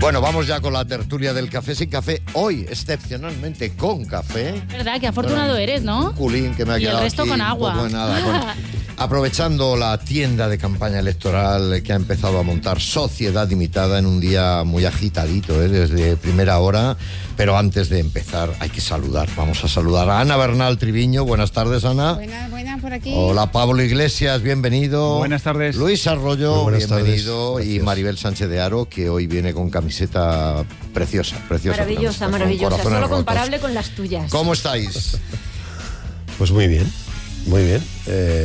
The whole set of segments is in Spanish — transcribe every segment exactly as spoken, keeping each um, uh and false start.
Bueno, vamos ya con la tertulia del Café Sin Café. Hoy, excepcionalmente, con café. ¿Verdad? Qué afortunado bueno, eres, ¿no? Un culín que me ha y quedado el resto aquí, con agua. Bueno, nada, bueno. Aprovechando la tienda de campaña electoral que ha empezado a montar Sociedad Limitada en un día muy agitadito, ¿eh? Desde primera hora. Pero antes de empezar hay que saludar. Vamos a saludar a Ana Bernal Triviño. Buenas tardes, Ana. Buenas, buenas, por aquí. Hola, Pablo Iglesias, bienvenido. Buenas tardes. Luis Arroyo, bienvenido. Tardes. Y Maribel Sánchez de Haro, que hoy viene con camiseta preciosa, preciosa. Maravillosa, maravillosa. Solo comparable con las tuyas. ¿Cómo estáis? Pues muy bien, muy bien. Eh,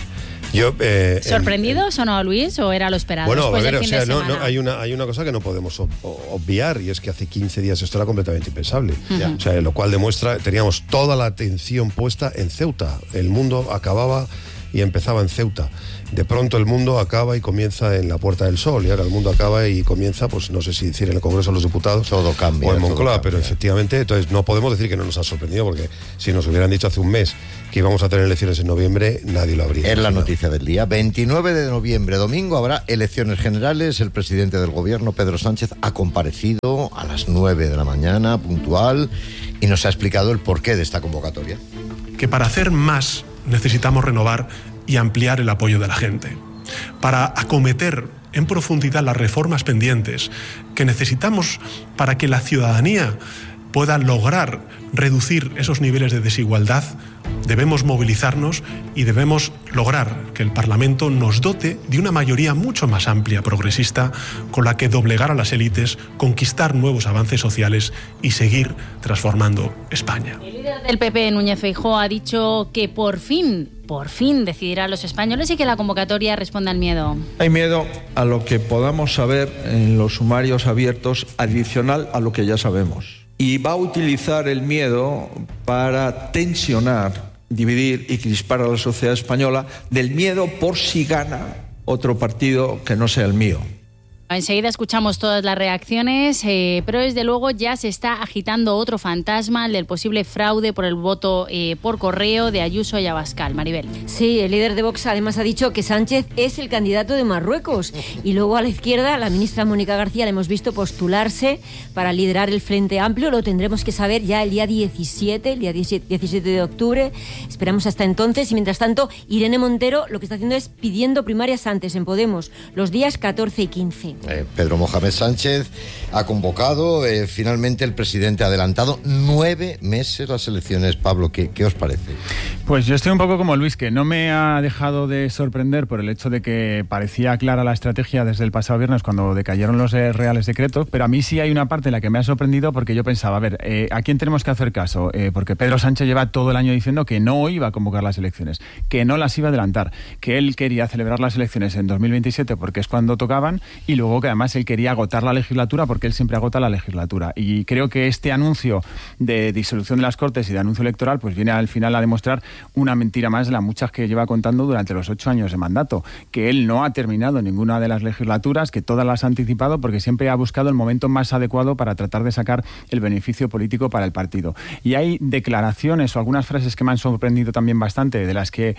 yo, eh, ¿Sorprendidos en, o no, Luis? ¿O era lo esperado? Bueno, después a ver, del o fin sea, de no, semana? no, hay, una, hay una cosa que no podemos ob- obviar, y es que hace quince días esto era completamente impensable. Uh-huh. O sea, lo cual demuestra, teníamos toda la atención puesta en Ceuta. El mundo acababa y empezaba en Ceuta. De pronto el mundo acaba y comienza en la Puerta del Sol, y ahora el mundo acaba y comienza, pues no sé si decir en el Congreso de los Diputados todo cambia, o en Moncloa, pero cambia. Efectivamente, entonces no podemos decir que no nos ha sorprendido, porque si nos hubieran dicho hace un mes que íbamos a tener elecciones en noviembre, nadie lo habría Es la imaginado. noticia del día. veintinueve de noviembre, domingo, habrá elecciones generales. El presidente del gobierno, Pedro Sánchez, ha comparecido a las nueve de la mañana, puntual, y nos ha explicado el porqué de esta convocatoria. Que para hacer más necesitamos renovar y ampliar el apoyo de la gente. Para acometer en profundidad las reformas pendientes que necesitamos para que la ciudadanía pueda lograr reducir esos niveles de desigualdad, debemos movilizarnos y debemos lograr que el Parlamento nos dote de una mayoría mucho más amplia, progresista, con la que doblegar a las élites, conquistar nuevos avances sociales y seguir transformando España. El líder del P P, Núñez Feijóo, ha dicho que por fin, por fin decidirán los españoles y que la convocatoria responde al miedo. Hay miedo a lo que podamos saber en los sumarios abiertos, adicional a lo que ya sabemos. Y va a utilizar el miedo para tensionar, dividir y crispar a la sociedad española, del miedo por si gana otro partido que no sea el mío. Enseguida escuchamos todas las reacciones, eh, pero desde luego ya se está agitando otro fantasma, el del posible fraude por el voto eh, por correo de Ayuso y Abascal. Maribel. Sí, el líder de Vox además ha dicho que Sánchez es el candidato de Marruecos. Y luego a la izquierda, la ministra Mónica García la hemos visto postularse para liderar el Frente Amplio. Lo tendremos que saber ya el día diecisiete, el día diecisiete de octubre. Esperamos hasta entonces. Y mientras tanto, Irene Montero lo que está haciendo es pidiendo primarias antes en Podemos, los días catorce y quince. Eh, Pedro Mohamed Sánchez ha convocado, eh, finalmente el presidente ha adelantado nueve meses las elecciones. Pablo, ¿qué, qué os parece? Pues yo estoy un poco como Luis, que no me ha dejado de sorprender por el hecho de que parecía clara la estrategia desde el pasado viernes cuando decayeron los eh, reales decretos, pero a mí sí hay una parte en la que me ha sorprendido porque yo pensaba, a ver, eh, ¿a quién tenemos que hacer caso? Eh, porque Pedro Sánchez lleva todo el año diciendo que no iba a convocar las elecciones, que no las iba a adelantar, que él quería celebrar las elecciones en dos mil veintisiete porque es cuando tocaban, y luego que además él quería agotar la legislatura porque él siempre agota la legislatura. Y creo que este anuncio de disolución de las Cortes y de anuncio electoral pues viene al final a demostrar una mentira más de las muchas que lleva contando durante los ocho años de mandato, que él no ha terminado ninguna de las legislaturas, que todas las ha anticipado porque siempre ha buscado el momento más adecuado para tratar de sacar el beneficio político para el partido. Y hay declaraciones o algunas frases que me han sorprendido también bastante, de las que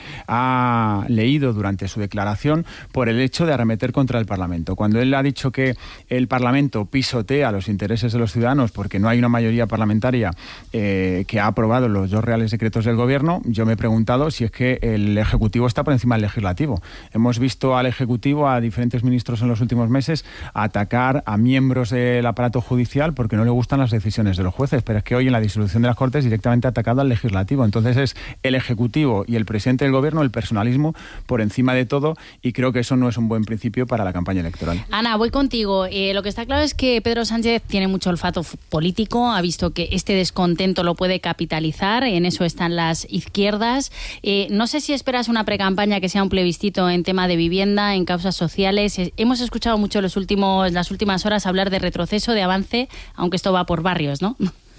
ha leído durante su declaración, por el hecho de arremeter contra el Parlamento. Cuando él ha dicho que el Parlamento pisotea los intereses de los ciudadanos porque no hay una mayoría parlamentaria eh, que ha aprobado los dos reales decretos del gobierno, yo me he preguntado si es que el Ejecutivo está por encima del Legislativo. Hemos visto al Ejecutivo, a diferentes ministros en los últimos meses, atacar a miembros del aparato judicial porque no le gustan las decisiones de los jueces, pero es que hoy en la disolución de las Cortes directamente ha atacado al Legislativo. Entonces es el Ejecutivo y el presidente del gobierno, el personalismo por encima de todo, y creo que eso no es un buen principio para la campaña electoral. Ana, voy contigo. Eh, lo que está claro es que Pedro Sánchez tiene mucho olfato f- político, ha visto que este descontento lo puede capitalizar, en eso están las izquierdas. Eh, no sé si esperas una precampaña que sea un plebiscito en tema de vivienda, en causas sociales. Eh, hemos escuchado mucho los últimos, las últimas horas hablar de retroceso, de avance, aunque esto va por barrios, ¿no?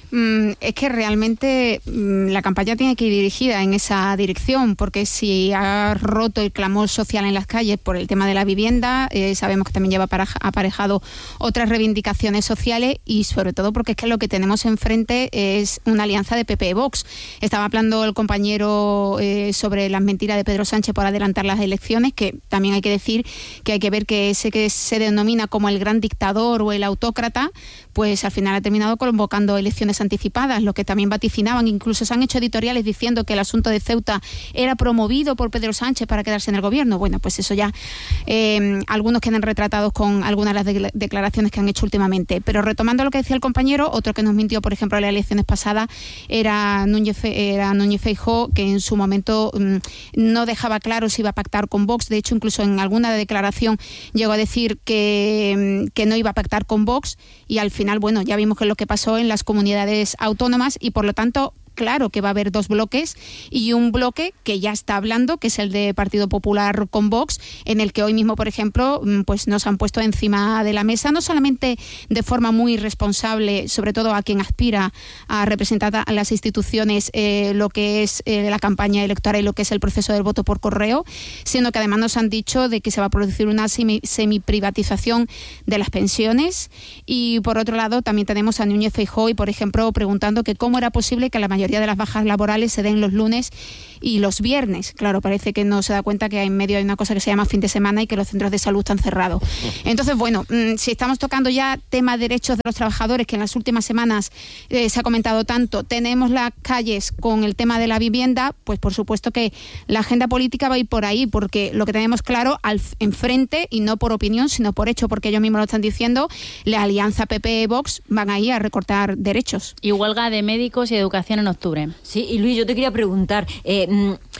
Mm, es que realmente mm, la campaña tiene que ir dirigida en esa dirección, porque si ha roto el clamor social en las calles por el tema de la vivienda, eh, sabemos que también lleva aparejado otras reivindicaciones sociales, y sobre todo porque es que lo que tenemos enfrente es una alianza de P P y Vox. Estaba hablando el compañero eh, sobre las mentiras de Pedro Sánchez por adelantar las elecciones, que también hay que decir que hay que ver que ese que se denomina como el gran dictador o el autócrata, pues al final ha terminado convocando elecciones anticipadas, lo que también vaticinaban. Incluso se han hecho editoriales diciendo que el asunto de Ceuta era promovido por Pedro Sánchez para quedarse en el gobierno. Bueno, pues eso ya, eh, algunos quedan retratados con algunas de las de- declaraciones que han hecho últimamente. Pero retomando lo que decía el compañero, otro que nos mintió, por ejemplo, en las elecciones pasadas era Núñez, Fe- era Núñez Feijóo, que en su momento mmm, no dejaba claro si iba a pactar con Vox. De hecho, incluso en alguna declaración llegó a decir que, mmm, que no iba a pactar con Vox, y al final, bueno, ya vimos que es lo que pasó en las comunidades autónomas, y por lo tanto, claro que va a haber dos bloques, y un bloque que ya está hablando, que es el de Partido Popular con Vox, en el que hoy mismo, por ejemplo, pues nos han puesto encima de la mesa, no solamente de forma muy responsable, sobre todo a quien aspira a representar a las instituciones, eh, lo que es eh, la campaña electoral y lo que es el proceso del voto por correo, sino que además nos han dicho de que se va a producir una semi, semiprivatización de las pensiones. Y por otro lado también tenemos a Núñez Feijóo, y por ejemplo preguntando que cómo era posible que la mayoría de las bajas laborales se den los lunes y los viernes. Claro, parece que no se da cuenta que en medio hay una cosa que se llama fin de semana y que los centros de salud están cerrados. Entonces, bueno, mmm, si estamos tocando ya tema de derechos de los trabajadores, que en las últimas semanas eh, se ha comentado tanto, tenemos las calles con el tema de la vivienda, pues por supuesto que la agenda política va a ir por ahí, porque lo que tenemos claro al enfrente, y no por opinión, sino por hecho, porque ellos mismos lo están diciendo, la alianza P P y Vox van ahí a recortar derechos. Y huelga de médicos y educación en octubre. Sí, y Luis, yo te quería preguntar, eh,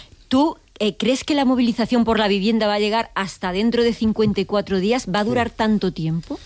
¿tú eh, crees que la movilización por la vivienda va a llegar hasta dentro de cincuenta y cuatro días? ¿Va a durar tanto tiempo?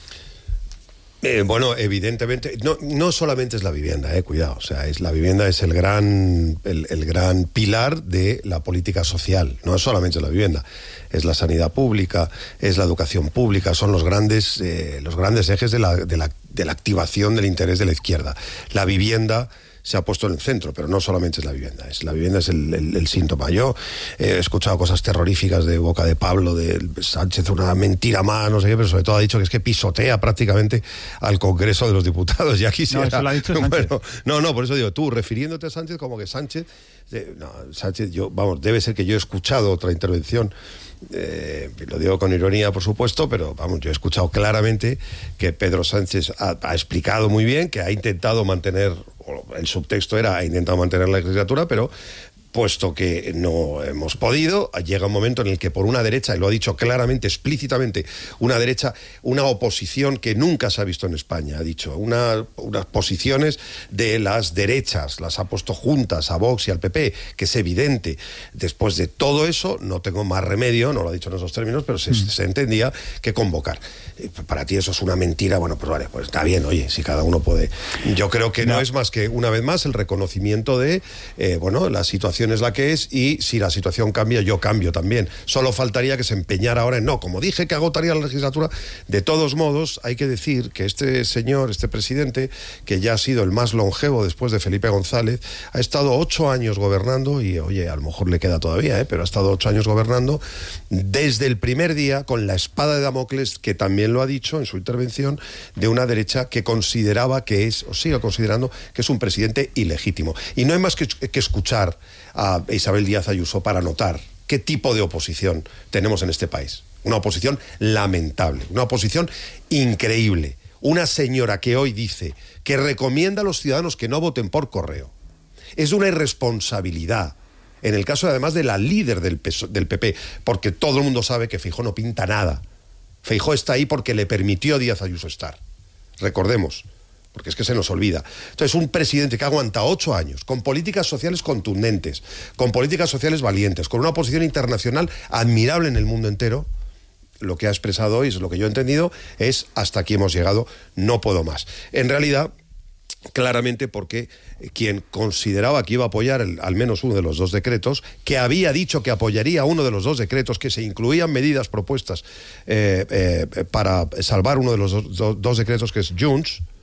Eh, bueno, evidentemente, no, no solamente es la vivienda, eh, cuidado, o sea, es la vivienda es el gran, el, el gran pilar de la política social, no es solamente la vivienda, es la sanidad pública, es la educación pública, son los grandes, eh, los grandes ejes de la, de la, de la activación del interés de la izquierda. La vivienda se ha puesto en el centro, pero no solamente es la vivienda, es la vivienda es el, el, el síntoma. Yo he escuchado cosas terroríficas de boca de Pablo, de Sánchez, una mentira más, no sé qué, pero sobre todo ha dicho que es que pisotea prácticamente al Congreso de los Diputados. Ya quisiera... No, eso lo ha dicho Sánchez. Bueno, no, no, por eso digo, tú refiriéndote a Sánchez como que Sánchez... Eh, no, Sánchez, yo, vamos, debe ser que yo he escuchado otra intervención, eh, lo digo con ironía, por supuesto, pero vamos, yo he escuchado claramente que Pedro Sánchez ha, ha explicado muy bien que ha intentado mantener, el subtexto era, ha intentado mantener la legislatura, pero puesto que no hemos podido, llega un momento en el que por una derecha, y lo ha dicho claramente, explícitamente, una derecha, una oposición que nunca se ha visto en España, ha dicho, una, unas posiciones de las derechas, las ha puesto juntas a Vox y al P P, que es evidente. Después de todo eso, no tengo más remedio, no lo ha dicho en esos términos, pero se, mm. se entendía que convocar. Para ti eso es una mentira, bueno, pues vale, pues está bien, oye, si cada uno puede. Yo creo que no, no es más que, una vez más, el reconocimiento de, eh, bueno, la situación es la que es, y si la situación cambia, yo cambio también. Solo faltaría que se empeñara ahora en no, como dije que agotaría la legislatura. De todos modos, hay que decir que este señor, este presidente, que ya ha sido el más longevo después de Felipe González, ha estado ocho años gobernando, y oye, a lo mejor le queda todavía, ¿eh? pero ha estado ocho años gobernando desde el primer día con la espada de Damocles, que también lo ha dicho en su intervención, de una derecha que consideraba que es, o sigue considerando, que es un presidente ilegítimo. Y no hay más que, que escuchar a Isabel Díaz Ayuso para notar qué tipo de oposición tenemos en este país. Una oposición lamentable, una oposición increíble. Una señora que hoy dice que recomienda a los ciudadanos que no voten por correo. Es una irresponsabilidad. En el caso, además, de la líder del P P, porque todo el mundo sabe que Feijóo no pinta nada. Feijóo está ahí porque le permitió a Díaz Ayuso estar. Recordemos, porque es que se nos olvida. Entonces, un presidente que ha aguantado ocho años, con políticas sociales contundentes, con políticas sociales valientes, con una posición internacional admirable en el mundo entero, lo que ha expresado hoy, es lo que yo he entendido, es hasta aquí hemos llegado, no puedo más. En realidad, claramente porque quien consideraba que iba a apoyar el, al menos uno de los dos decretos, que había dicho que apoyaría uno de los dos decretos, que se incluían medidas propuestas eh, eh, para salvar uno de los do, do, dos decretos, que es Junts,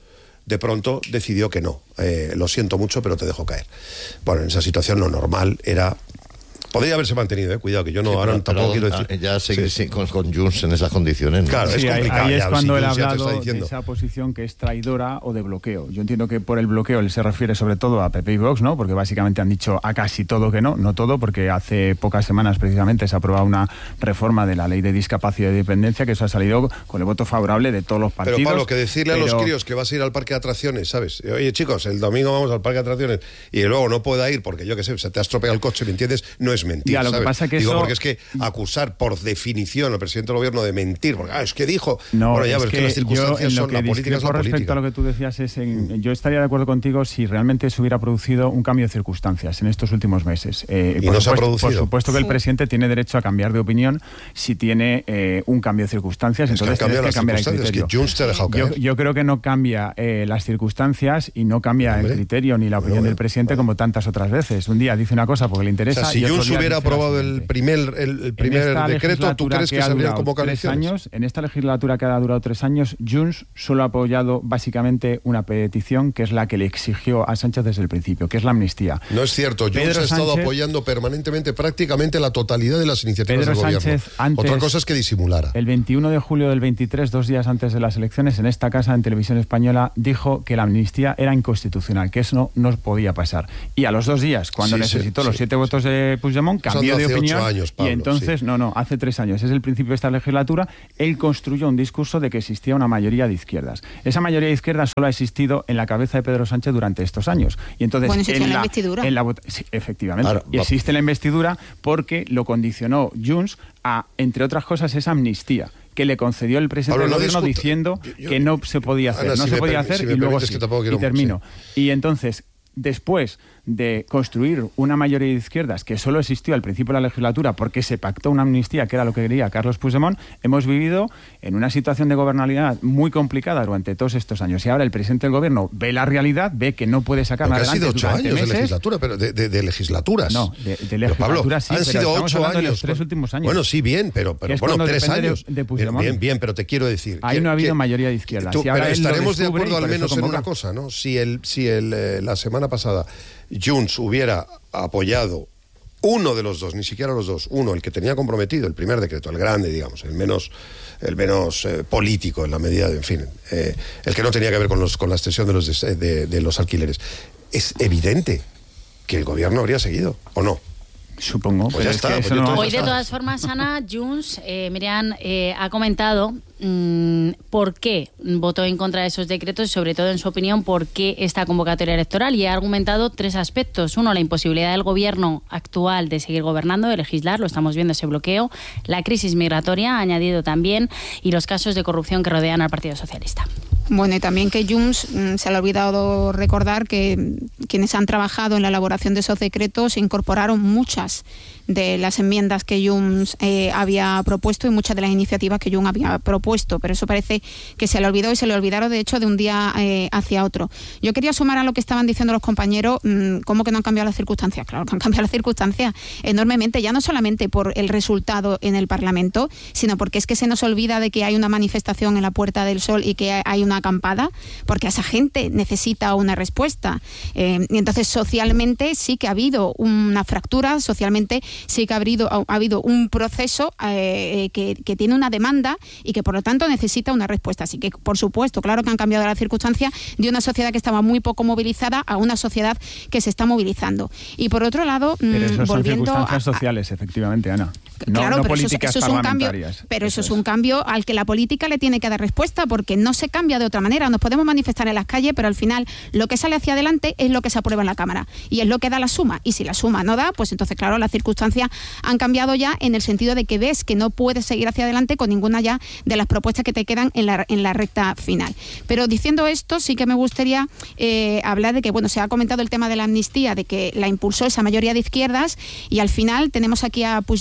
de pronto decidió que no. Eh, lo siento mucho, pero te dejo caer. Bueno, en esa situación lo normal era... Podría haberse mantenido, eh, cuidado, que yo no, sí, ahora pero, tampoco pero, quiero decir... Ya seguir sí. con, con Junts en esas condiciones, ¿no? Claro, sí, es complicado. Ahí, ahí es ya, cuando si él ha Junts ya te hablado está diciendo. de esa posición que es traidora o de bloqueo. Yo entiendo que por el bloqueo él se refiere sobre todo a P P y Vox, ¿no? Porque básicamente han dicho a casi todo que no, no todo, porque hace pocas semanas precisamente se ha aprobado una reforma de la ley de discapacidad y dependencia, que eso ha salido con el voto favorable de todos los partidos. Pero Pablo, que decirle pero... a los críos que vas a ir al parque de atracciones, ¿sabes? Oye, chicos, el domingo vamos al parque de atracciones y luego no pueda ir porque yo qué sé, se te ha estropeado el coche, ¿me entiendes? No es mentir, ya, lo ¿sabes? que pasa que Digo, eso... porque es que acusar por definición al presidente del gobierno de mentir, porque ah, es que dijo... No, bueno, ya, es pero es que, que las circunstancias yo, en lo son que la política, es la respecto política. a lo que tú decías, es en, yo estaría de acuerdo contigo si realmente se hubiera producido un cambio de circunstancias en estos últimos meses. Eh, y por no supuesto, se ha producido. Por supuesto que Sí. el presidente tiene derecho a cambiar de opinión si tiene eh, un cambio de circunstancias, Es que han entonces cambiado tienes las que cambiar el circunstancias, criterio. que Junts te ha dejado Yo, caer. yo creo que no cambia eh, las circunstancias y no cambia Hombre, el criterio ni la opinión bueno, del presidente bueno. como tantas otras veces. Un día dice una cosa porque le O interesa. sea, si y otro Junts día hubiera dice la aprobado el siguiente. primer, el, el primer En esta decreto, ¿tú legislatura crees que, ha se habrían durado convocado tres elecciones? años, en esta legislatura que ha durado tres años, Junts solo ha apoyado básicamente una petición que es la que le exigió a Sánchez desde el principio, que es la amnistía. No es cierto, Junts Pedro ha estado Sánchez- apoyando permanentemente prácticamente la totalidad de las iniciativas Pedro del gobierno. Sánchez, antes- Otra cosa es que disimulara. El veintiuno de julio del veintitrés, dos días antes de las elecciones, en esta casa, en Televisión Española, dijo que la amnistía era inconstitucional, que eso no, no podía pasar. Y a los dos días, cuando Sí, sí, necesitó los sí, siete sí. votos de Puigdemont, Son cambió de hace ocho opinión. años, Pablo, y entonces, sí. no, no, hace tres años, es el principio de esta legislatura, él construyó un discurso de que existía una mayoría de izquierdas. Esa mayoría de izquierdas solo ha existido en la cabeza de Pedro Sánchez durante estos años. Y entonces, Bueno, existe en la investidura. en la vota- sí, efectivamente. Ahora, y va- existe la investidura porque lo condicionó Junts a, entre otras cosas, esa amnistía que le concedió el presidente Pablo, del no gobierno discuta. diciendo Yo- yo- que no se podía hacer. Ana, no si se me podía permi- hacer si me y luego permites, sí. que tampoco quiero- Y termino. Y entonces, después de construir una mayoría de izquierdas que solo existió al principio de la legislatura porque se pactó una amnistía, que era lo que quería Carlos Puigdemont, hemos vivido en una situación de gobernabilidad muy complicada durante todos estos años. Y ahora el presidente del gobierno ve la realidad, ve que no puede sacar Porque ha adelante sido ocho durante años de meses. legislatura, pero de, de- de legislaturas. No, de- de Pero, Pablo, legislaturas sí, han pero sido estamos ocho hablando de años. los tres últimos años. Bueno, sí, bien, pero, Que pero es bueno, cuando tres depende de- años. de Puigdemont. bien, bien, pero te quiero decir. Ahí que- no ha habido que- mayoría de izquierdas. tú- Y ahora pero él lo estaremos de descubre acuerdo y al por eso menos en convoca. una cosa, ¿no? Si el, si el, eh, la semana pasada Junts hubiera apoyado uno de los dos, ni siquiera los dos, uno, el que tenía comprometido, el primer decreto, el grande, digamos, el menos, el menos eh, político en la medida de, en fin, eh, el que no tenía que ver con, los, con la extensión de los, des- de, de los alquileres, es evidente que el gobierno habría seguido, ¿o no? Supongo. Pues pero ya es está, que pues eso yo no- todo- Hoy, de todas formas, Ana, Junts, eh, Miriam, eh, ha comentado mmm, por qué votó en contra de esos decretos y, sobre todo, en su opinión, por qué esta convocatoria electoral. Y ha argumentado tres aspectos. Uno, la imposibilidad del gobierno actual de seguir gobernando, de legislar, lo estamos viendo, ese bloqueo. La crisis migratoria, ha añadido también, y los casos de corrupción que rodean al Partido Socialista. Bueno, y también que Junts, mm, se le ha olvidado recordar que mm, quienes han trabajado en la elaboración de esos decretos incorporaron muchas de las enmiendas que Junts eh, había propuesto y muchas de las iniciativas que Junts había propuesto, pero eso parece que se le olvidó y se le olvidaron, de hecho, de un día eh, hacia otro. Yo quería sumar a lo que estaban diciendo los compañeros, mmm, ¿cómo que no han cambiado las circunstancias? Claro que han cambiado las circunstancias enormemente, ya no solamente por el resultado en el Parlamento, sino porque es que se nos olvida de que hay una manifestación en la Puerta del Sol y que hay una acampada, porque esa gente necesita una respuesta. Eh, y entonces, socialmente sí que ha habido una fractura, socialmente sí que ha habido, ha habido un proceso eh, que, que tiene una demanda y que por lo tanto necesita una respuesta. Así que, por supuesto, claro que han cambiado las circunstancias de una sociedad que estaba muy poco movilizada a una sociedad que se está movilizando. Y por otro lado, Pero eso son volviendo circunstancias a, sociales, efectivamente, Ana. No, claro, no pero eso, políticas eso es un cambio, parlamentarias. pero eso, eso es un cambio al que la política le tiene que dar respuesta, porque no se cambia de otra manera. Nos podemos manifestar en las calles, pero al final lo que sale hacia adelante es lo que se aprueba en la Cámara y es lo que da la suma. Y si la suma no da, pues entonces, claro, las circunstancias han cambiado ya, en el sentido de que ves que no puedes seguir hacia adelante con ninguna ya de las propuestas que te quedan en la, en la recta final. Pero diciendo esto, sí que me gustaría eh, hablar de que, bueno, se ha comentado el tema de la amnistía, de que la impulsó esa mayoría de izquierdas, y al final tenemos aquí a Puigdemont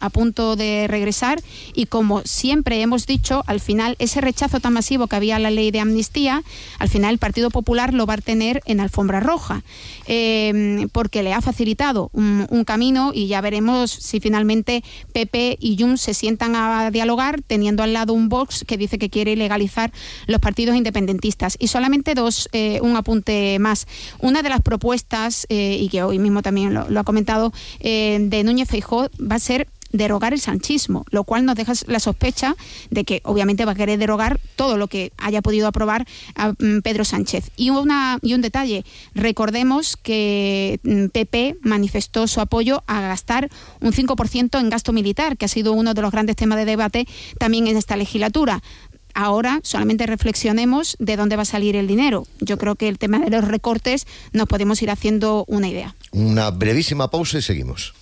a punto de regresar y, como siempre hemos dicho, al final ese rechazo tan masivo que había a la ley de amnistía, al final el Partido Popular lo va a tener en alfombra roja, eh, porque le ha facilitado un, un camino, y ya veremos si finalmente P P y Junts se sientan a dialogar teniendo al lado un Vox que dice que quiere legalizar los partidos independentistas. Y solamente dos, eh, un apunte más. Una de las propuestas, eh, y que hoy mismo también lo, lo ha comentado, eh, de Núñez Feijóo va a ser derogar el sanchismo, lo cual nos deja la sospecha de que obviamente va a querer derogar todo lo que haya podido aprobar a Pedro Sánchez. Y, una, y un detalle, recordemos que P P manifestó su apoyo a gastar un cinco por ciento en gasto militar, que ha sido uno de los grandes temas de debate también en esta legislatura. Ahora solamente reflexionemos de dónde va a salir el dinero. Yo creo que el tema de los recortes nos podemos ir haciendo una idea. Una brevísima pausa y seguimos.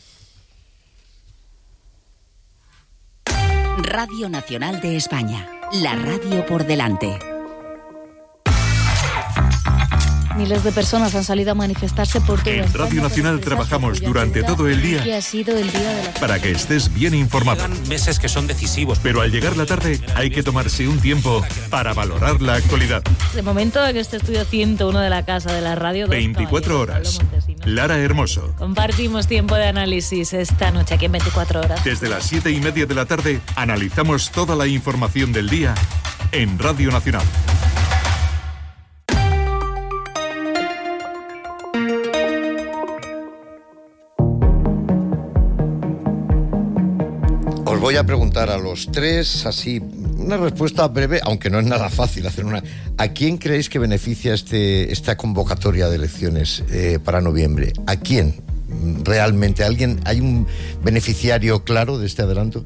Radio Nacional de España, la radio por delante. Miles de personas han salido a manifestarse por todo. En Radio Nacional trabajamos durante todo el día que ha sido el día de la... para que estés bien informado. Llegan meses que son decisivos. Pero al llegar la tarde hay que tomarse un tiempo para valorar la actualidad. De momento, en este estudio ciento uno de la Casa de la Radio... veinticuatro horas. Lara Hermoso. Compartimos tiempo de análisis esta noche aquí en veinticuatro horas. Desde las siete y media de la tarde analizamos toda la información del día en Radio Nacional. Voy a preguntar a los tres, así, una respuesta breve, aunque no es nada fácil hacer una. ¿A quién creéis que beneficia este, esta convocatoria de elecciones eh, para noviembre? ¿A quién realmente? ¿Alguien, hay un beneficiario claro de este adelanto?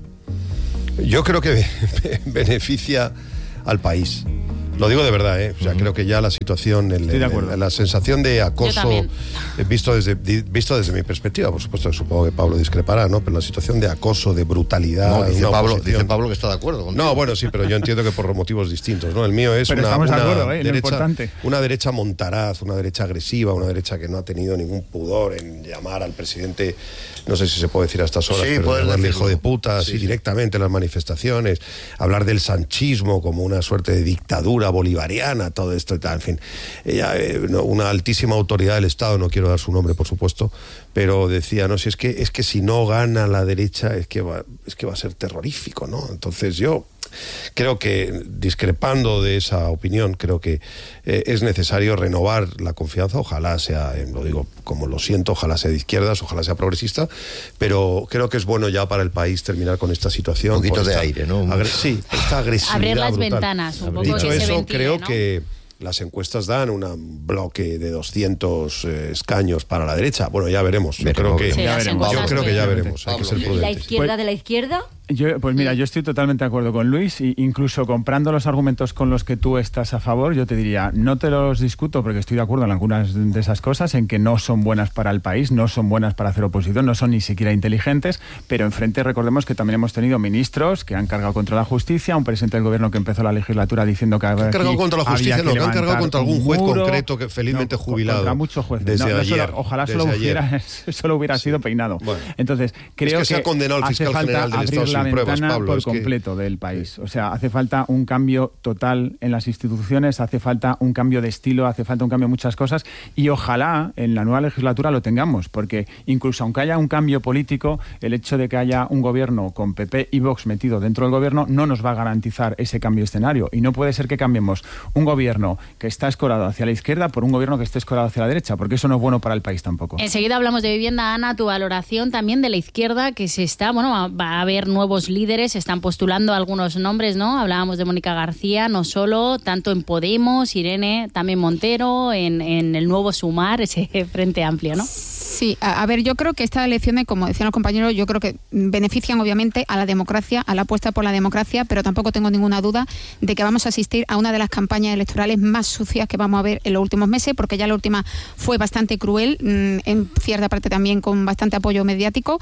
Yo creo que beneficia al país. Lo digo de verdad, ¿eh? O sea, uh-huh. creo que ya la situación, el, el, el, la sensación de acoso, visto desde, visto desde mi perspectiva, por supuesto, supongo que Pablo discrepará, ¿no? Pero la situación de acoso, de brutalidad... No, dice, Pablo, dice Pablo que está de acuerdo contigo. No, bueno, sí, pero yo entiendo que por motivos distintos, ¿no? El mío es pero una, estamos una, de acuerdo, ¿eh? derecha, importante. una derecha montaraz, una derecha agresiva, una derecha que no ha tenido ningún pudor en llamar al presidente, no sé si se puede decir a estas horas, sí, pero llamarle hijo de puta, sí, así sí. directamente en las manifestaciones, hablar del sanchismo como una suerte de dictadura bolivariana, todo esto y tal, en fin, ella, eh, una altísima autoridad del Estado, no quiero dar su nombre por supuesto, pero decía, no, si es que es que si no gana la derecha es que va, es que va a ser terrorífico, ¿no? Entonces yo creo que, discrepando de esa opinión, creo que eh, es necesario renovar la confianza, ojalá sea, eh, lo digo como lo siento, ojalá sea de izquierdas, ojalá sea progresista, pero creo que es bueno ya para el país terminar con esta situación. Un poquito de esta, aire, ¿no? Agre- sí, esta agresividad Abrir las brutal. ventanas, un poco Dicho que se eso, ventile, creo ¿no? que las encuestas dan un bloque de doscientos eh, escaños para la derecha. Bueno, ya veremos. Yo creo que, Sí, ya veremos. yo creo que ya veremos. Hay que ser ¿Y la prudentes. izquierda de la izquierda? Yo, pues mira, yo estoy totalmente de acuerdo con Luis, e incluso comprando los argumentos con los que tú estás a favor, yo te diría, no te los discuto porque estoy de acuerdo en algunas de esas cosas, en que no son buenas para el país, no son buenas para hacer oposición, no son ni siquiera inteligentes, pero enfrente recordemos que también hemos tenido ministros que han cargado contra la justicia, un presidente del gobierno que empezó la legislatura diciendo que han cargado contra la justicia, no, que han cargado contra algún juez muro, concreto que felizmente no, jubilado. Contra muchos jueces. Desde no, no ayer. Solo, ojalá desde solo ayer. hubiera, solo hubiera sido peinado. Bueno, Entonces, creo es que se ha condenado el fiscal general del Estado sin pruebas, Pablo. por es que... completo del país. O sea, hace falta un cambio total en las instituciones, hace falta un cambio de estilo, hace falta un cambio en muchas cosas y ojalá en la nueva legislatura lo tengamos, porque incluso aunque haya un cambio político, el hecho de que haya un gobierno con P P y Vox metido dentro del gobierno no nos va a garantizar ese cambio de escenario y no puede ser que cambiemos un gobierno que está escorado hacia la izquierda por un gobierno que esté escorado hacia la derecha, porque eso no es bueno para el país tampoco. Enseguida hablamos de vivienda. Ana, tu valoración también de la izquierda, que se está, bueno, va a haber nuevos líderes, se están postulando algunos nombres, ¿no? Hablábamos de Mónica García, no solo, tanto en Podemos, Irene, también Montero, en, en el nuevo Sumar, ese Frente Amplio, ¿no? Sí, a, a ver, yo creo que estas elecciones, como decían los compañeros, yo creo que benefician obviamente a la democracia, a la apuesta por la democracia, pero tampoco tengo ninguna duda de que vamos a asistir a una de las campañas electorales más sucias que vamos a ver en los últimos meses, porque ya la última fue bastante cruel, en cierta parte también con bastante apoyo mediático,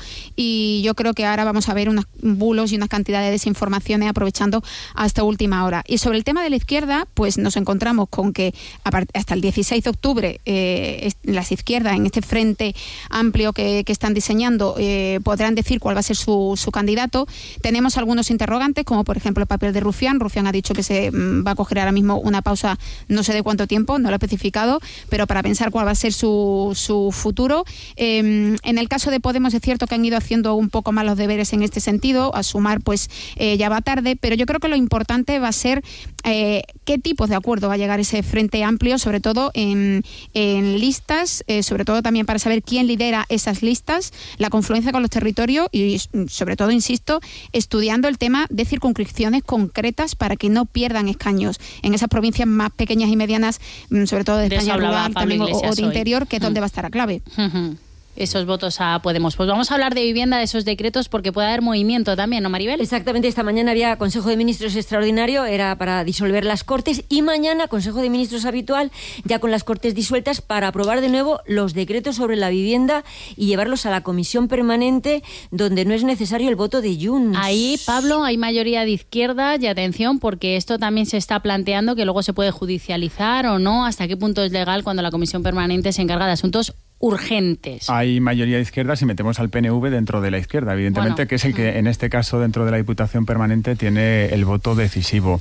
y yo creo que ahora vamos a ver unos bulos y una cantidad de desinformaciones aprovechando hasta última hora. Y sobre el tema de la izquierda, pues nos encontramos con que hasta el dieciséis de octubre eh, las izquierdas en este frente Amplio que, que están diseñando, eh, podrán decir cuál va a ser su, su candidato. Tenemos algunos interrogantes, como por ejemplo el papel de Rufián. Rufián ha dicho que se mm, va a coger ahora mismo una pausa, no sé de cuánto tiempo, no lo ha especificado, pero para pensar cuál va a ser su, su futuro. Eh, en el caso de Podemos es cierto que han ido haciendo un poco más los deberes en este sentido, a sumar pues eh, ya va tarde, pero yo creo que lo importante va a ser eh, qué tipos de acuerdo va a llegar ese Frente Amplio, sobre todo en, en listas, eh, sobre todo también para saber quién lidera esas listas, la confluencia con los territorios y sobre todo, insisto, estudiando el tema de circunscripciones concretas para que no pierdan escaños en esas provincias más pequeñas y medianas, sobre todo de, de España rural también, o, o de interior, que es donde va a estar la clave. Uh-huh. Esos votos a Podemos. Pues vamos a hablar de vivienda, de esos decretos, porque puede haber movimiento también, ¿no, Maribel? Exactamente, esta mañana había Consejo de Ministros extraordinario, era para disolver las Cortes, y mañana Consejo de Ministros habitual, ya con las Cortes disueltas, para aprobar de nuevo los decretos sobre la vivienda y llevarlos a la Comisión Permanente, donde no es necesario el voto de Junts. Ahí, Pablo, hay mayoría de izquierda, y atención, porque esto también se está planteando que luego se puede judicializar o no, hasta qué punto es legal cuando la Comisión Permanente se encarga de asuntos urgentes. Hay mayoría de izquierda si metemos al P N V dentro de la izquierda, evidentemente, bueno, que es el que en este caso dentro de la Diputación Permanente tiene el voto decisivo.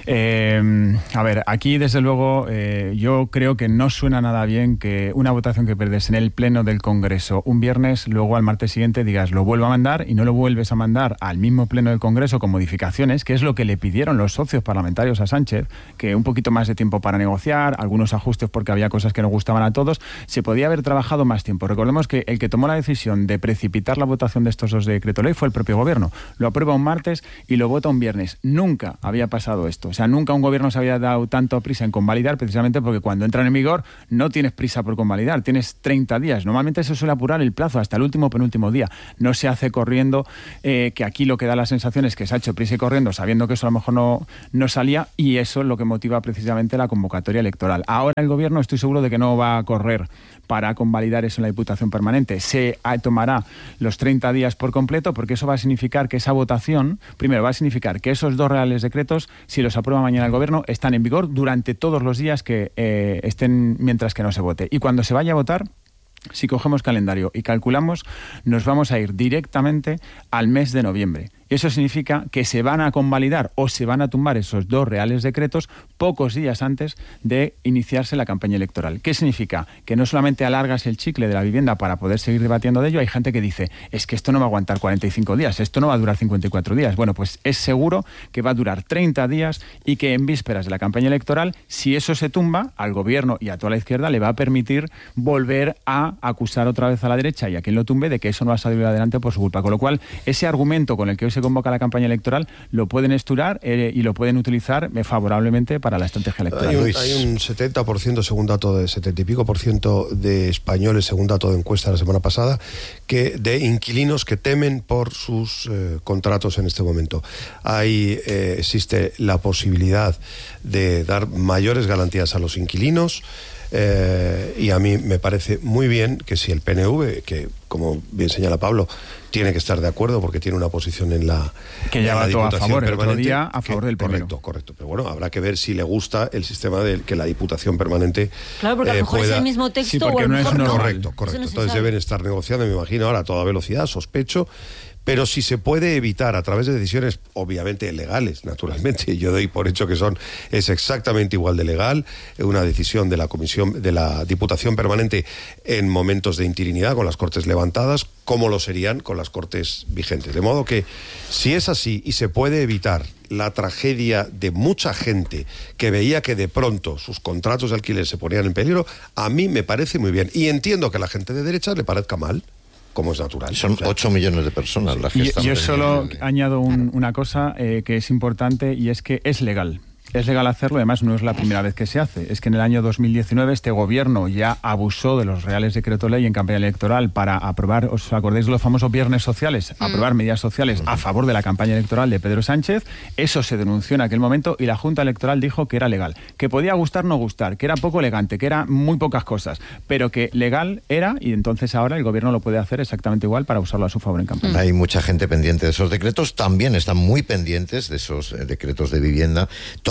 Eh, a ver, aquí desde luego eh, yo creo que no suena nada bien que una votación que perdes en el Pleno del Congreso un viernes, luego al martes siguiente digas lo vuelvo a mandar y no lo vuelves a mandar al mismo Pleno del Congreso con modificaciones, que es lo que le pidieron los socios parlamentarios a Sánchez, que un poquito más de tiempo para negociar, algunos ajustes porque había cosas que no gustaban a todos, se podía haber trabajado más tiempo. Recordemos que el que tomó la decisión de precipitar la votación de estos dos decretos ley fue el propio gobierno. Lo aprueba un martes y lo vota un viernes. Nunca había pasado esto. O sea, nunca un gobierno se había dado tanto prisa en convalidar, precisamente porque cuando entran en vigor no tienes prisa por convalidar, tienes treinta días. Normalmente se suele apurar el plazo hasta el último penúltimo día. No se hace corriendo, eh, que aquí lo que da la sensación es que se ha hecho prisa y corriendo sabiendo que eso a lo mejor no, no salía, y eso es lo que motiva precisamente la convocatoria electoral. Ahora el gobierno estoy seguro de que no va a correr para convalidar eso en la Diputación Permanente. Se tomará los treinta días por completo, porque eso va a significar que esa votación, primero va a significar que esos dos reales decretos, si los aprueba mañana el Gobierno, están en vigor durante todos los días que eh, estén mientras que no se vote. Y cuando se vaya a votar, si cogemos calendario y calculamos, nos vamos a ir directamente al mes de noviembre. Eso significa que se van a convalidar o se van a tumbar esos dos reales decretos pocos días antes de iniciarse la campaña electoral. ¿Qué significa? Que no solamente alargas el chicle de la vivienda para poder seguir debatiendo de ello, hay gente que dice, es que esto no va a aguantar cuarenta y cinco días, esto no va a durar cincuenta y cuatro días. Bueno, pues es seguro que va a durar treinta días y que en vísperas de la campaña electoral, si eso se tumba, al gobierno y a toda la izquierda le va a permitir volver a acusar otra vez a la derecha y a quien lo tumbe de que eso no va a salir adelante por su culpa. Con lo cual, ese argumento con el que hoy se convoca la campaña electoral lo pueden estudiar eh, y lo pueden utilizar eh, favorablemente para la estrategia electoral. Hay un, hay un setenta por ciento, según dato de setenta y pico por ciento de españoles, según dato de encuesta la semana pasada, que de inquilinos que temen por sus eh, contratos en este momento. Ahí eh, existe la posibilidad de dar mayores garantías a los inquilinos. Eh, y a mí me parece muy bien que si el P N V, que como bien señala Pablo, tiene que estar de acuerdo porque tiene una posición en la que ya va todo a favor, el otro día a favor que, del primero. Correcto, correcto. Pero bueno, habrá que ver si le gusta el sistema de que la Diputación Permanente. Claro, porque a lo mejor pueda... es el mismo texto sí, o a lo no mejor es no. Correcto, correcto. No Entonces deben estar negociando, me imagino, ahora a toda velocidad, sospecho. Pero si se puede evitar a través de decisiones obviamente legales, naturalmente, yo doy por hecho que son es exactamente igual de legal una decisión de la Comisión de la Diputación Permanente en momentos de interinidad con las Cortes levantadas, como lo serían con las Cortes vigentes. De modo que si es así y se puede evitar la tragedia de mucha gente que veía que de pronto sus contratos de alquiler se ponían en peligro, a mí me parece muy bien. Y entiendo que a la gente de derecha le parezca mal, como es natural. Son ocho millones de personas las que y, están... Yo solo añado un, una cosa eh, que es importante, y es que es legal. Es legal hacerlo, además no es la primera vez que se hace. Es que en el año dos mil diecinueve este gobierno ya abusó de los reales decreto ley en campaña electoral para aprobar, ¿os acordáis de los famosos viernes sociales? Mm. Aprobar medidas sociales a favor de la campaña electoral de Pedro Sánchez. Eso se denunció en aquel momento y la Junta Electoral dijo que era legal. Que podía gustar o no gustar, que era poco elegante, que era muy pocas cosas, pero que legal era, y entonces ahora el gobierno lo puede hacer exactamente igual para usarlo a su favor en campaña. Hay mucha gente pendiente de esos decretos, también están muy pendientes de esos eh, decretos de vivienda. Todo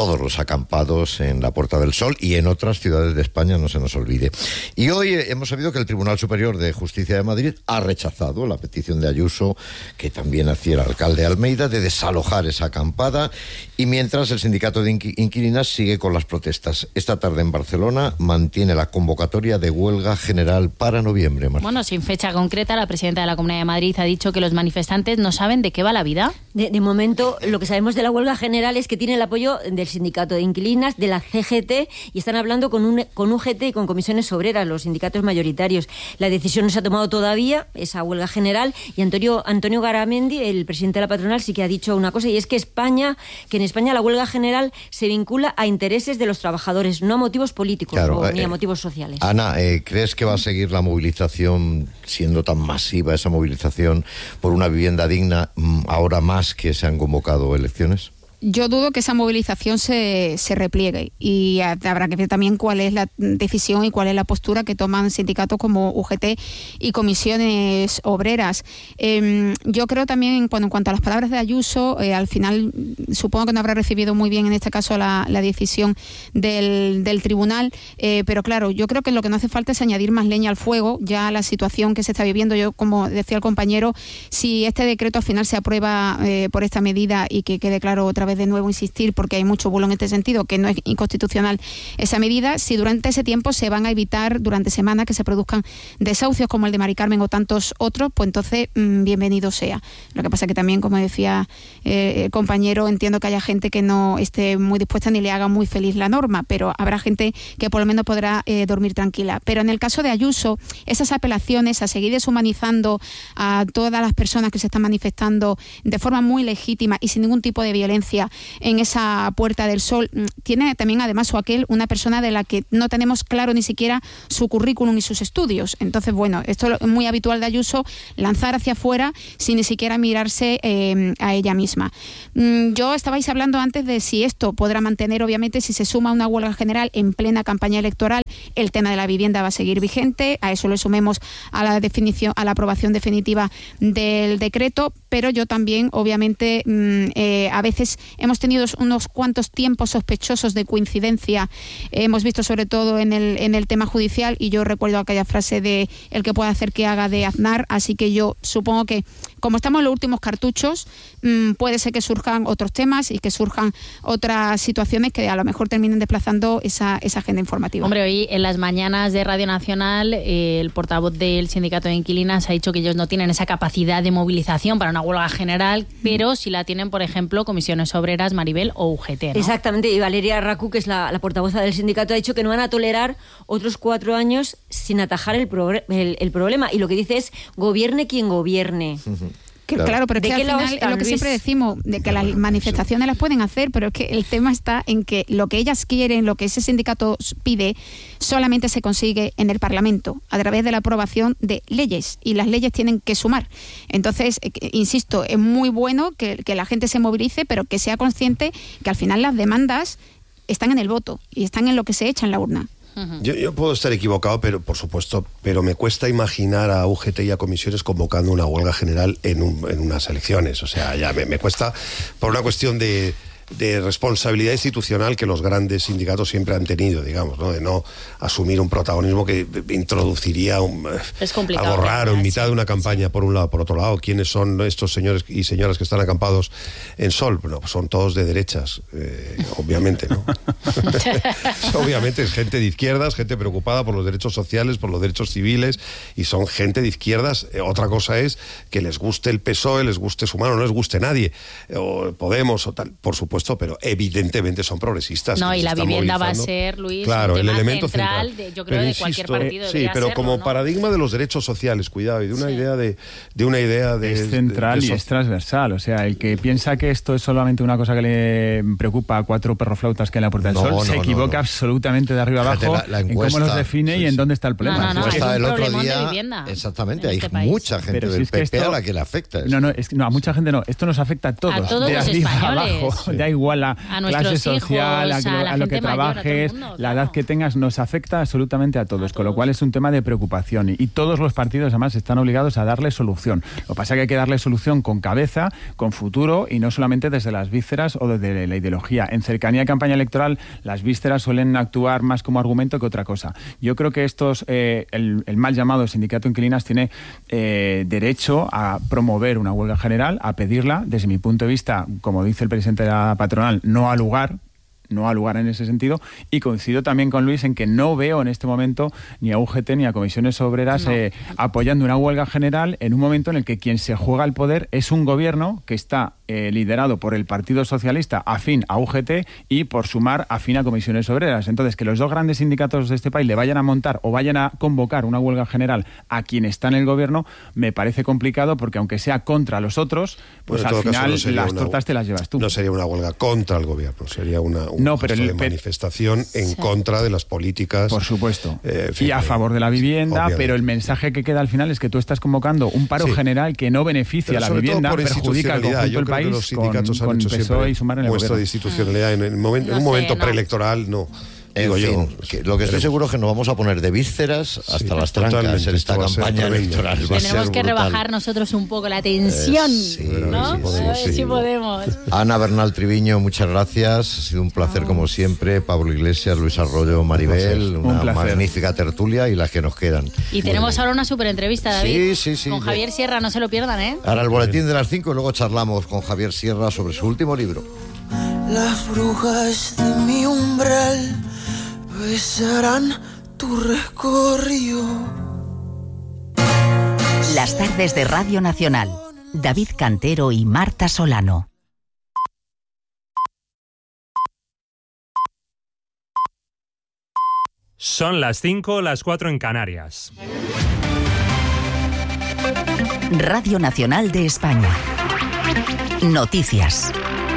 todos los acampados en la Puerta del Sol y en otras ciudades de España, no se nos olvide. Y hoy hemos sabido que el Tribunal Superior de Justicia de Madrid ha rechazado la petición de Ayuso, que también hacía el alcalde Almeida, de desalojar esa acampada, y mientras el sindicato de inquilinas sigue con las protestas. Esta tarde en Barcelona mantiene la convocatoria de huelga general para noviembre. Martín. Bueno, sin fecha concreta, la presidenta de la Comunidad de Madrid ha dicho que los manifestantes no saben de qué va la vida. De, de momento, lo que sabemos de la huelga general es que tiene el apoyo del sindicato de inquilinas, de la C G T, y están hablando con, un, con U G T y con comisiones obreras, los sindicatos mayoritarios. La decisión no se ha tomado todavía, esa huelga general, y Antonio, Antonio Garamendi, el presidente de la patronal, sí que ha dicho una cosa, y es que España, que en España la huelga general se vincula a intereses de los trabajadores, no a motivos políticos, claro, o, eh, ni a motivos sociales. Ana, eh, ¿crees que va a seguir la movilización, siendo tan masiva esa movilización por una vivienda digna, ahora más que se han convocado elecciones? Yo dudo que esa movilización se, se repliegue, y habrá que ver también cuál es la decisión y cuál es la postura que toman sindicatos como U G T y comisiones obreras. Eh, yo creo también, en cuanto, en cuanto a las palabras de Ayuso, eh, al final supongo que no habrá recibido muy bien en este caso la, la decisión del, del tribunal, eh, pero claro, yo creo que lo que no hace falta es añadir más leña al fuego, ya la situación que se está viviendo. Yo, como decía el compañero, si este decreto al final se aprueba eh, por esta medida, y que quede claro otra vez de nuevo insistir, porque hay mucho bulo en este sentido, que no es inconstitucional esa medida, si durante ese tiempo se van a evitar durante semanas que se produzcan desahucios como el de Mari Carmen o tantos otros, pues entonces mmm, bienvenido sea. Lo que pasa que también, como decía eh, el compañero, entiendo que haya gente que no esté muy dispuesta ni le haga muy feliz la norma, pero habrá gente que por lo menos podrá eh, dormir tranquila. Pero en el caso de Ayuso, esas apelaciones a seguir deshumanizando a todas las personas que se están manifestando de forma muy legítima y sin ningún tipo de violencia en esa Puerta del Sol, tiene también además o aquel una persona de la que no tenemos claro ni siquiera su currículum y sus estudios. Entonces, bueno, esto es muy habitual de Ayuso, lanzar hacia afuera sin ni siquiera mirarse eh, a ella misma. Mm, yo estabais hablando antes de si esto podrá mantener, obviamente, si se suma una huelga general en plena campaña electoral, el tema de la vivienda va a seguir vigente, a eso le sumemos a la definición, a la aprobación definitiva del decreto, pero yo también, obviamente, mm, eh, a veces hemos tenido unos cuantos tiempos sospechosos de coincidencia, eh, hemos visto sobre todo en el, en el tema judicial, y yo recuerdo aquella frase de el que puede hacer que haga de Aznar, así que yo supongo que como estamos en los últimos cartuchos, mmm, puede ser que surjan otros temas y que surjan otras situaciones que a lo mejor terminen desplazando esa, esa agenda informativa. Hombre, hoy en las mañanas de Radio Nacional, eh, el portavoz del sindicato de inquilinas ha dicho que ellos no tienen esa capacidad de movilización para una huelga general, pero sí la tienen, por ejemplo, comisiones obreras, Maribel, o U G T, ¿no? Exactamente, y Valeria Racu, que es la, la portavoza del sindicato, ha dicho que no van a tolerar otros cuatro años sin atajar el, progre- el, el problema, y lo que dice es gobierne quien gobierne. Uh-huh. Que, claro. claro, pero es que al final es lo que siempre decimos, de que las manifestaciones las pueden hacer, pero es que el tema está en que lo que ellas quieren, lo que ese sindicato pide, solamente se consigue en el Parlamento, a través de la aprobación de leyes, y las leyes tienen que sumar. Entonces, eh, insisto, es muy bueno que, que la gente se movilice, pero que sea consciente que al final las demandas están en el voto y están en lo que se echa en la urna. Yo, yo puedo estar equivocado, pero por supuesto, pero me cuesta imaginar a U G T y a comisiones convocando una huelga general en, un, en unas elecciones. O sea, ya me, me cuesta por una cuestión de, de responsabilidad institucional que los grandes sindicatos siempre han tenido, digamos, ¿no? De no asumir un protagonismo que introduciría un, algo raro en mitad de una campaña, por un lado. Por otro lado, ¿quiénes son estos señores y señoras que están acampados en Sol? Bueno, pues son todos de derechas, eh, obviamente, ¿no? Obviamente es gente de izquierdas, gente preocupada por los derechos sociales, por los derechos civiles, y son gente de izquierdas. Eh, otra cosa es que les guste el P S O E, les guste Sumar, o no les guste nadie, o Podemos o tal, por supuesto, pero evidentemente son progresistas. No, y la vivienda va a ser, Luis, claro, un tema el elemento central, central. De, yo creo, pero de insisto, cualquier partido. Eh, sí, pero serlo, como ¿no? paradigma de los derechos sociales, cuidado, y de una sí. idea de, de una idea de es central de, de, de y so- es transversal. O sea, el que piensa que esto es solamente una cosa que le preocupa a cuatro perroflautas que en la Puerta del No, Sol, no, se no, equivoca no. absolutamente de arriba Fíjate, abajo la- la en encuesta, cómo los define sí, y en sí. dónde está el problema. No, no, no, Es que- es un el otro problemón de día, vivienda exactamente, en hay este país. mucha gente Pero si del es que P P esto- a la que le afecta eso. No, no, es que, no, a mucha gente no. Esto nos afecta a todos. A todos de los arriba españoles. abajo, Sí. de da igual la a clase social, hijos, a, a, la a lo gente que mayor, trabajes, a todo el mundo, la claro. edad que tengas, nos afecta absolutamente a todos, a con todos. Lo cual es un tema de preocupación y, y todos los partidos además están obligados a darle solución. Lo que pasa es que hay que darle solución con cabeza, con futuro y no solamente desde las vísceras o desde la ideología. En cercanía de campaña electoral, las vísceras suelen actuar más como argumento que otra cosa. Yo creo que estos, eh, el, el mal llamado sindicato Inquilinas tiene eh, derecho a promover una huelga general, a pedirla. Desde mi punto de vista, como dice el presidente de la patronal, no ha lugar. no ha lugar en ese sentido, y coincido también con Luis en que no veo en este momento ni a U G T ni a comisiones obreras no. eh, apoyando una huelga general en un momento en el que quien se juega el poder es un gobierno que está eh, liderado por el Partido Socialista afín a U G T y por Sumar afín a comisiones obreras. Entonces, que los dos grandes sindicatos de este país le vayan a montar o vayan a convocar una huelga general a quien está en el gobierno me parece complicado, porque aunque sea contra los otros, pues bueno, al final no las una, tortas te las llevas tú. No sería una huelga contra el gobierno, sería una no, pero el, de manifestación en sí. contra de las políticas. Por supuesto. Eh, en fin, y a favor de la vivienda, obviamente. Pero el mensaje que queda al final es que tú estás convocando un paro sí. general que no beneficia a la vivienda, perjudica al conjunto del país. Los sindicatos con, han hecho con P S O E y Sumar en el muestra gobierno. de institucionalidad en, el momento, no en un momento sé, no. preelectoral, no. En Digo fin, yo, que lo que estoy seguro es que nos vamos a poner de vísceras hasta sí, las trancas en esta campaña electoral. Va Tenemos que brutal. rebajar nosotros un poco la tensión, eh, sí, ¿no? Sí, podemos, a ver sí. si podemos. Ana Bernal Triviño, muchas gracias. Ha sido un placer, como siempre. Pablo Iglesias, Luis Arroyo, Maribel. Un una magnífica tertulia y las que nos quedan. Y tenemos ahora una super entrevista, David. Sí, sí, sí. Con Javier Sierra, no se lo pierdan, ¿eh? Ahora el boletín de las cinco y luego charlamos con Javier Sierra sobre su último libro. Las brujas de mi umbral besarán tu recorrido. Las tardes de Radio Nacional. David Cantero y Marta Solano. Son las cinco, las cuatro en Canarias. Radio Nacional de España. Noticias.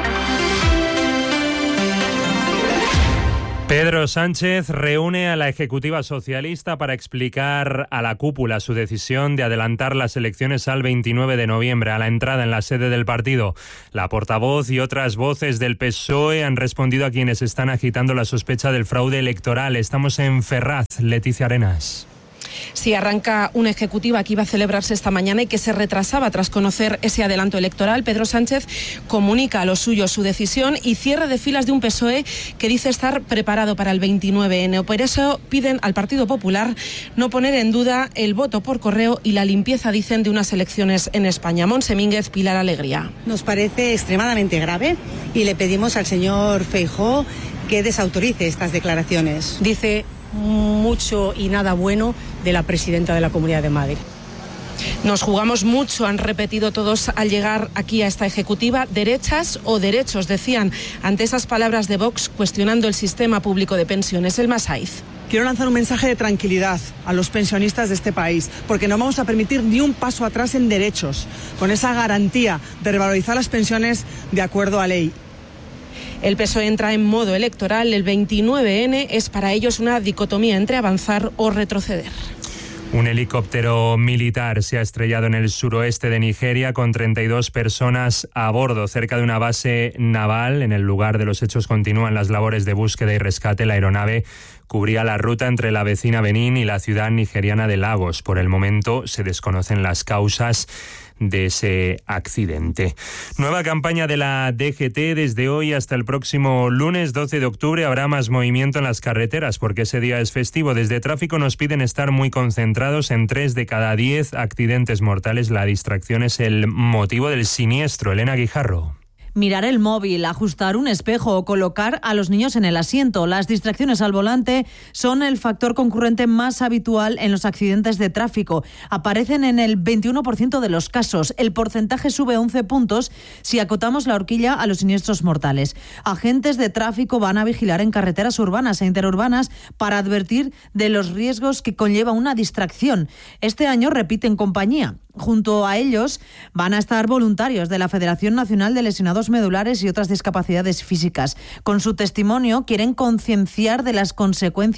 Pedro Sánchez reúne a la ejecutiva socialista para explicar a la cúpula su decisión de adelantar las elecciones al veintinueve de noviembre, a la entrada en la sede del partido. La portavoz y otras voces del P S O E han respondido a quienes están agitando la sospecha del fraude electoral. Estamos en Ferraz, Leticia Arenas. Sí, arranca una ejecutiva que iba a celebrarse esta mañana y que se retrasaba tras conocer ese adelanto electoral. Pedro Sánchez comunica a los suyos su decisión y cierre de filas de un P S O E que dice estar preparado para el veintinueve ene. Por eso piden al Partido Popular no poner en duda el voto por correo y la limpieza, dicen, de unas elecciones en España. Montse Mínguez, Pilar Alegría. Nos parece extremadamente grave y le pedimos al señor Feijóo que desautorice estas declaraciones. Dice mucho y nada bueno de la presidenta de la Comunidad de Madrid. Nos jugamos mucho, han repetido todos al llegar aquí a esta ejecutiva. Derechas o derechos, decían ante esas palabras de Vox cuestionando el sistema público de pensiones. El Masaiz. Quiero lanzar un mensaje de tranquilidad a los pensionistas de este país, porque no vamos a permitir ni un paso atrás en derechos, con esa garantía de revalorizar las pensiones de acuerdo a ley. El P S O E entra en modo electoral. El veintinueve ene es para ellos una dicotomía entre avanzar o retroceder. Un helicóptero militar se ha estrellado en el suroeste de Nigeria con treinta y dos personas a bordo, cerca de una base naval. En el lugar de los hechos continúan las labores de búsqueda y rescate. La aeronave cubría la ruta entre la vecina Benín y la ciudad nigeriana de Lagos. Por el momento se desconocen las causas de ese accidente. Nueva campaña de la D G T. Desde hoy hasta el próximo lunes doce de octubre habrá más movimiento en las carreteras porque ese día es festivo. Desde tráfico nos piden estar muy concentrados. En tres de cada diez accidentes mortales la distracción es el motivo del siniestro. Elena Guijarro. Mirar el móvil, ajustar un espejo o colocar a los niños en el asiento. Las distracciones al volante son el factor concurrente más habitual en los accidentes de tráfico. Aparecen en el veintiuno por ciento de los casos. El porcentaje sube once puntos si acotamos la horquilla a los siniestros mortales. Agentes de tráfico van a vigilar en carreteras urbanas e interurbanas para advertir de los riesgos que conlleva una distracción. Este año repiten compañía. Junto a ellos van a estar voluntarios de la Federación Nacional de Lesionados Medulares y otras discapacidades físicas. Con su testimonio quieren concienciar de las consecuencias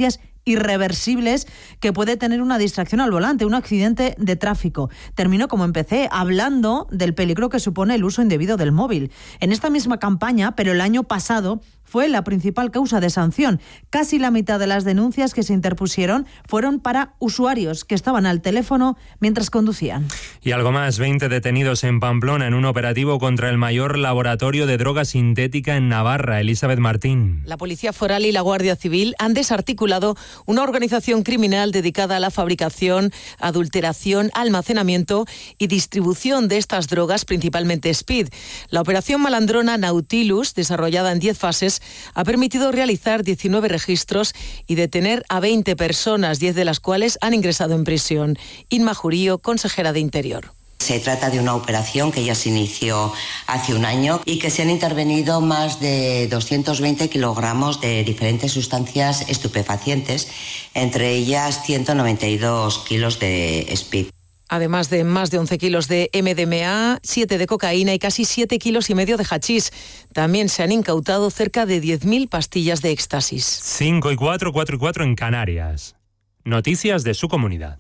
irreversibles que puede tener una distracción al volante, un accidente de tráfico. Termino como empecé, hablando del peligro que supone el uso indebido del móvil. En esta misma campaña, pero el año pasado, fue la principal causa de sanción. Casi la mitad de las denuncias que se interpusieron fueron para usuarios que estaban al teléfono mientras conducían. Y algo más, veinte detenidos en Pamplona en un operativo contra el mayor laboratorio de droga sintética en Navarra. Elizabeth Martín. La Policía Foral y la Guardia Civil han desarticulado una organización criminal dedicada a la fabricación, adulteración, almacenamiento y distribución de estas drogas, principalmente speed. La operación malandrona Nautilus, desarrollada en diez fases, ha permitido realizar diecinueve registros y detener a veinte personas, diez de las cuales han ingresado en prisión. Inma Jurío, consejera de Interior. Se trata de una operación que ya se inició hace un año y que se han intervenido más de doscientos veinte kilogramos de diferentes sustancias estupefacientes, entre ellas ciento noventa y dos kilos de speed. Además de más de once kilos de eme de eme a, siete de cocaína y casi siete kilos y medio de hachís. También se han incautado cerca de diez mil pastillas de éxtasis. cinco y cuatro, cuatro y cuatro en Canarias. Noticias de su comunidad.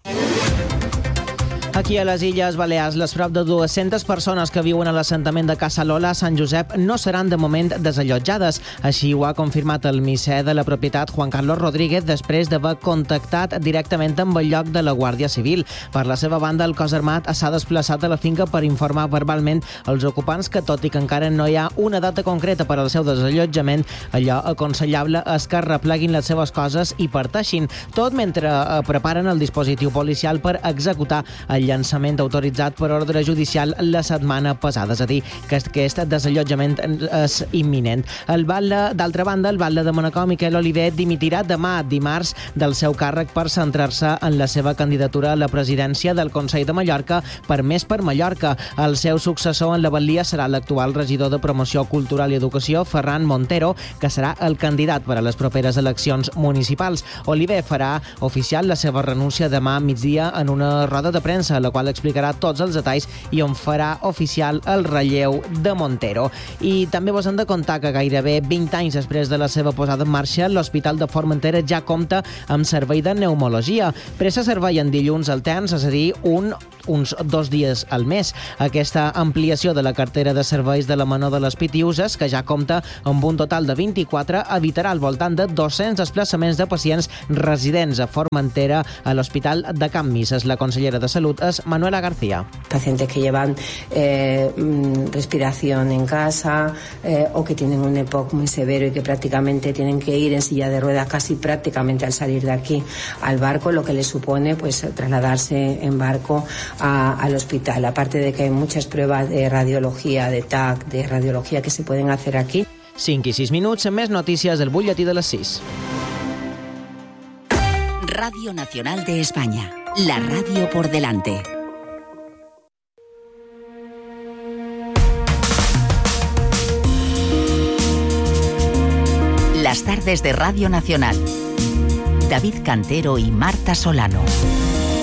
Aquí a les Illes Balears, les prop de dues-centes persones que viuen a l'assentament de Casa Lola a Sant Josep no seran de moment desallotjades. Així ho ha confirmat el misser de la propietat, Juan Carlos Rodríguez, després d'haver contactat directament amb el lloc de la Guàrdia Civil. Per la seva banda, el cos armat s'ha desplaçat a la finca per informar verbalment als ocupants que, tot i que encara no hi ha una data concreta per al seu desallotjament, allò aconsellable és que repleguin les seves coses i parteixin, tot mentre preparen el dispositiu policial per executar el llançament autoritzat per ordre judicial la setmana passada, és a dir, que aquest desallotjament és imminent. El batlle, d'altra banda, el batlle de Manacor, Miquel Oliver, dimitirà demà, dimarts, del seu càrrec per centrar-se en la seva candidatura a la presidència del Consell de Mallorca per Més per Mallorca. El seu successor en la batllia serà l'actual regidor de Promoció Cultural i Educació, Ferran Montero, que serà el candidat per a les properes eleccions municipals. Oliver farà oficial la seva renúncia demà a migdia en una roda de premsa, a la qual explicarà tots els detalls i on farà oficial el relleu de Montero. I també vos hem de contar que gairebé vint anys després de la seva posada en marxa, l'Hospital de Formentera ja compta amb servei de pneumologia. Presta servei en dilluns alterns, és a dir, un, uns dos dies al mes. Aquesta ampliació de la cartera de serveis de la Manó de les Pitiuses, que ja compta amb un total de vint-i-quatre, evitarà al voltant de dos-cents desplaçaments de pacients residents a Formentera a l'Hospital de Can Misses. La consellera de Salut es Manuela García. Pacientes que llevan eh, respiración en casa eh, o que tienen un E P O C muy severo y que prácticamente tienen que ir en silla de ruedas casi prácticamente al salir de aquí al barco, lo que les supone pues trasladarse en barco a, al hospital. Aparte de que hay muchas pruebas de radiología, de T A C, de radiología que se pueden hacer aquí. cinc i sis minuts, més notícies del butlletí de les sis. Radio Nacional de España. La radio por delante. Las tardes de Radio Nacional. David Cantero y Marta Solano.